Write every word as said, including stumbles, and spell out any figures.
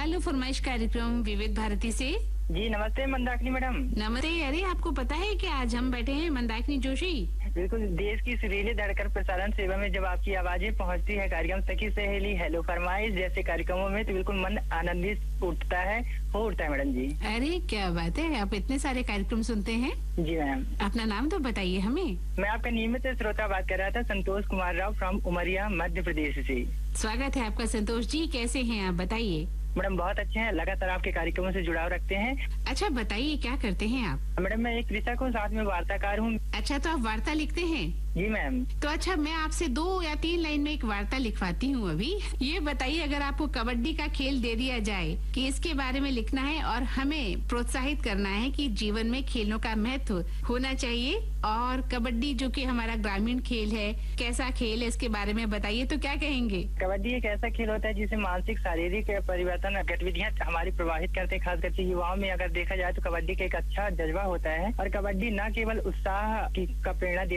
Hello फरमाइश कार्यक्रम विविध भारती से। जी नमस्ते मंदाकिनी मैडम। नमस्ते। अरे आपको पता है कि आज हम बैठे हैं मंदाकिनी जोशी। बिल्कुल, देश की सुरीली धड़कन प्रसारण सेवा में जब आपकी आवाजें पहुंचती है कार्यक्रम सखी सहेली हेलो फरमाइश जैसे कार्यक्रमों में, तो बिल्कुल मन आनंदित उठता है हो उठता है मैडम जी। अरे क्या बात है, आप इतने सारे कार्यक्रम सुनते हैं। जी मैम। अपना नाम तो बताइए हमें। मैं आपका नियमित श्रोता बात कर रहा था, संतोष कुमार राव फ्रॉम उमरिया मध्य प्रदेश से। स्वागत है आपका संतोष जी, कैसे हैं आप बताइए। मैडम बहुत अच्छे हैं, लगातार आपके कार्यक्रमों से जुड़ाव रखते हैं। अच्छा बताइए क्या करते हैं आप। मैडम मैं एक कृषक हूँ, साथ में वार्ताकार हूँ। अच्छा तो आप वार्ता लिखते हैं। जी मैम। तो अच्छा मैं आपसे दो या तीन लाइन में एक वार्ता लिखवाती हूँ अभी। ये बताइए अगर आपको कबड्डी का खेल दे दिया जाए कि इसके बारे में लिखना है और हमें प्रोत्साहित करना है कि जीवन में खेलों का महत्व होना चाहिए, और कबड्डी जो कि हमारा ग्रामीण खेल है, कैसा खेल है इसके बारे में बताइए, तो क्या कहेंगे। कबड्डी एक ऐसा खेल होता है जिसे मानसिक शारीरिक परिवर्तन गतिविधियाँ हमारी प्रभावित करते हैं, खास करके युवाओं में अगर देखा जाए तो कबड्डी का एक अच्छा जज्बा होता है। और कबड्डी न केवल उत्साह की का प्रेरणा